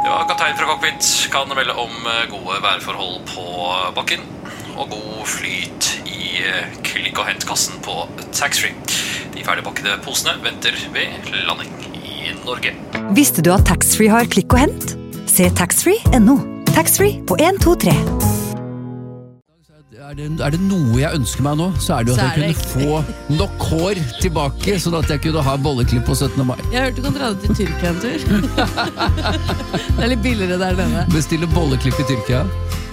Ja, kaptein fra cockpit kan melde om gode værforhold på bakken og god flyt i klikk- og hentkassen på taxfree. De ferdigpakkede posene venter ved landing i Norge. Visste du at taxfree har klikk og hent? Se taxfree.no. Taxfree på 1, 2, 3. Er det noe jeg ønsker meg nå, så er det jo at jeg kunne få nok hår tilbake, sånn at jeg kunne ha bolleklipp på 17. mai. Jeg har hørt du kan dra det til Tyrkia en tur. Det er litt billigere der nede. Bestille bolleklipp i Tyrkia.